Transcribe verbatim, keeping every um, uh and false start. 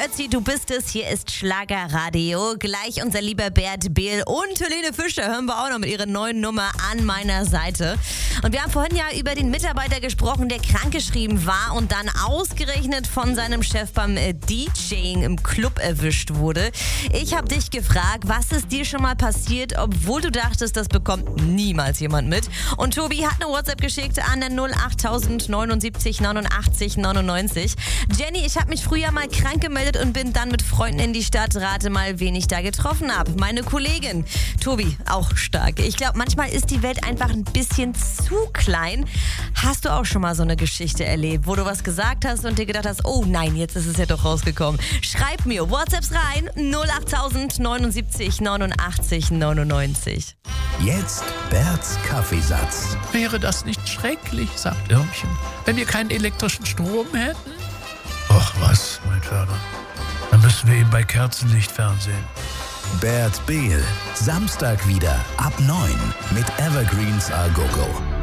Ötzi, du bist es. Hier ist Schlagerradio. Gleich unser lieber Bert Behl und Helene Fischer hören wir auch noch mit ihrer neuen Nummer an meiner Seite. Und wir haben vorhin ja über den Mitarbeiter gesprochen, der krankgeschrieben war und dann ausgerechnet von seinem Chef beim äh, DJing im Club erwischt wurde. Ich habe dich gefragt, was ist dir schon mal passiert, obwohl du dachtest, das bekommt niemals jemand mit. Und Tobi hat eine WhatsApp geschickt an der null acht tausend neunundsiebzig neunundachtzig neunundneunzig. Jenny, ich habe mich früher mal krank gemeldet und bin dann mit Freunden in die Stadt. Rate mal, wen ich da getroffen habe. Meine Kollegin. Tobi, auch stark. Ich glaube, manchmal ist die Welt einfach ein bisschen zu klein. Hast du auch schon mal so eine Geschichte erlebt, wo du was gesagt hast und dir gedacht hast, oh nein, jetzt ist es ja doch rausgekommen. Schreib mir WhatsApps rein, null acht tausend neunundsiebzig neunundachtzig neunundneunzig. Jetzt Berts Kaffeesatz. Wäre das nicht schrecklich, sagt Irmchen, wenn wir keinen elektrischen Strom hätten? Ach was, mein Förder. Dann müssen wir eben bei Kerzenlicht fernsehen. Bert Behl, Samstag wieder ab neun mit Evergreens A Go Go.